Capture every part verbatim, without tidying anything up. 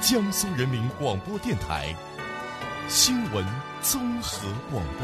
江苏人民广播电台新闻综合广播。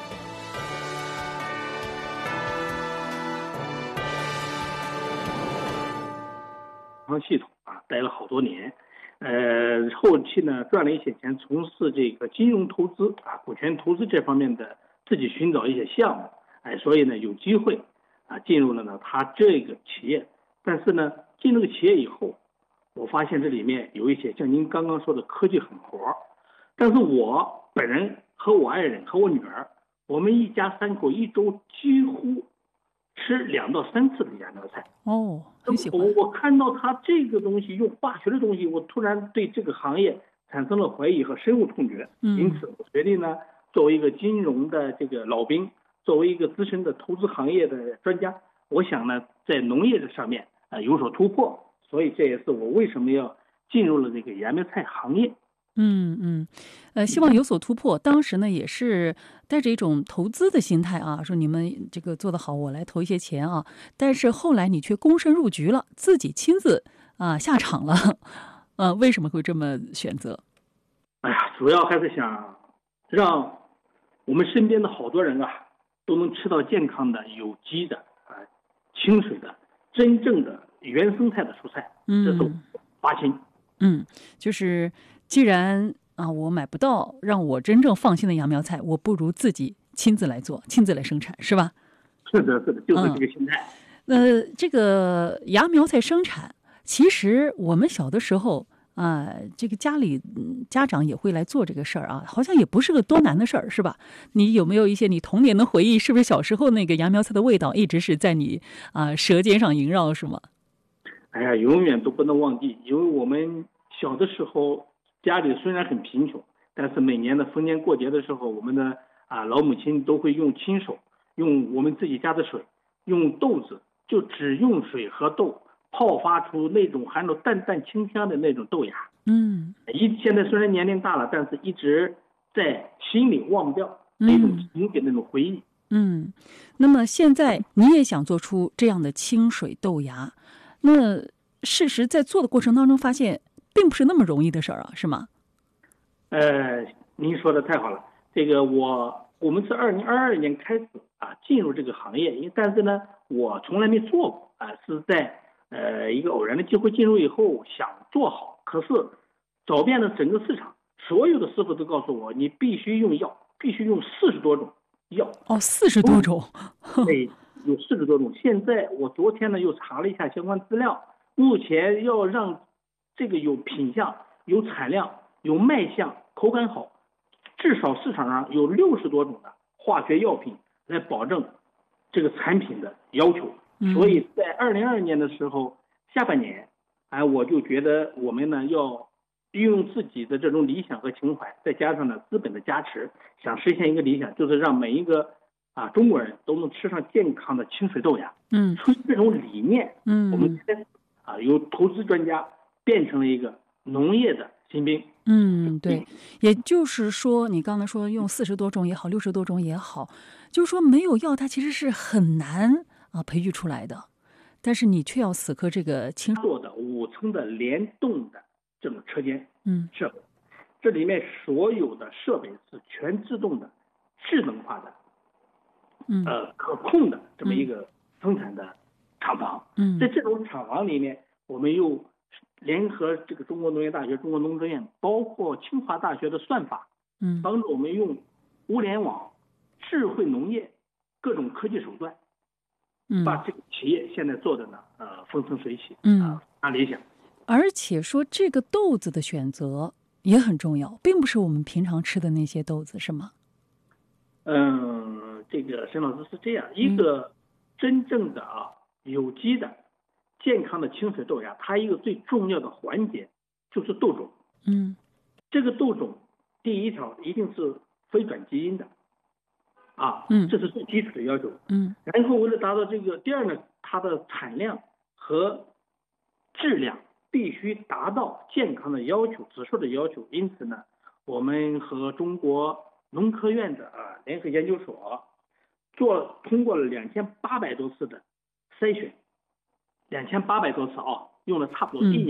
系统啊，待了好多年，呃，后期呢赚了一些钱，从事这个金融投资啊、股权投资这方面的，自己寻找一些项目，哎，所以呢有机会啊进入了呢他这个企业，但是呢进入这个企业以后，我发现这里面有一些像您刚刚说的科技狠活，但是我本人和我爱人和我女儿，我们一家三口一周几乎吃两到三次的芽苗菜哦，很喜欢。 我我看到他这个东西用化学的东西，我突然对这个行业产生了怀疑和深恶痛绝。 嗯， 因此我决定呢，作为一个金融的这个老兵，作为一个资深的投资行业的专家，我想呢，在农业的上面啊、呃、有所突破。所以这也是我为什么要进入了这个芽苗菜行业。 嗯嗯，呃，希望有所突破。当时呢，也是带着一种投资的心态啊，说你们这个做得好，我来投一些钱啊。但是后来你却躬身入局了，自己亲自啊下场了，呃，为什么会这么选择？ 哎呀，主要还是想让我们身边的好多人啊，都能吃到健康的、有机的、啊、呃、清水的、真正的原生态的蔬菜。嗯，这是我发心。 嗯，就是既然啊我买不到让我真正放心的芽苗菜，我不如自己亲自来做，亲自来生产，是吧？ 是的，是的，就是这个心态。 嗯、呃，这个芽苗菜生产，其实我们小的时候啊、呃，这个家里家长也会来做这个事儿啊，好像也不是个多难的事儿，是吧？你有没有一些你童年的回忆？是不是小时候那个芽苗菜的味道一直是在你啊、呃、舌尖上萦绕，是吗？ 哎呀，永远都不能忘记，因为我们小的时候家里虽然很贫穷，但是每年的逢年过节的时候，我们的啊老母亲都会用亲手用我们自己家的水，用豆子，就只用水和豆泡发出那种含着淡淡清香的那种豆芽。 嗯， 一现在虽然年龄大了，但是一直在心里忘不掉那种情景、那种回忆。 嗯，那么现在你也想做出这样的清水豆芽，那事实在做的过程当中发现并不是那么容易的事儿啊，是吗？ 呃，您说的太好了。这个我我们是二零二二年开始啊进入这个行业，因为但是呢我从来没做过啊，是在呃一个偶然的机会进入以后想做好，可是找遍了整个市场，所有的师傅都告诉我，你必须用药，必须用四十多种药。 哦，四十多种。 对，有四十多种。现在我昨天呢又查了一下相关资料，目前要让这个有品相、有产量、有卖相、口感好，至少市场上有六十多种的化学药品来保证这个产品的要求。所以在二零二二年的时候，下半年，哎，我就觉得我们呢要运用自己的这种理想和情怀，再加上呢资本的加持，想实现一个理想，就是让每一个啊中国人都能吃上健康的清水豆芽。 嗯， 出于这种理念， 嗯， 我们现在啊由投资专家变成了一个农业的新兵。 嗯，对，也就是说，你刚才说用四十多种也好，六十多种也好，就是说没有药，它其实是很难啊培育出来的，但是你却要死磕这个清做的五层的联动的这种车间嗯设备，这里面所有的设备是全自动的、智能化的， 嗯呃可控的这么一个生产的厂房。 嗯， 在这种厂房里面，我们又联合这个中国农业大学、中国农专院，包括清华大学的算法， 嗯， 帮助我们用物联网、智慧农业各种科技手段， 嗯， 把这个企业现在做的呢，呃，风生水起， 嗯啊，非常理想。 而且说这个豆子的选择也很重要，并不是我们平常吃的那些豆子，是吗？ 嗯，这个沈老师是这样，一个真正的啊有机的、健康的清水豆芽，它一个最重要的环节就是豆种。 嗯， 这个豆种第一条一定是非转基因的，啊， 嗯， 这是最基础的要求。 嗯， 然后为了达到这个，第二呢，它的产量和质量必须达到健康的要求、指数的要求。因此呢，我们和中国农科院的啊联合研究所做通过了两千八百多次的筛选，两千八百多次啊，用了差不多一年。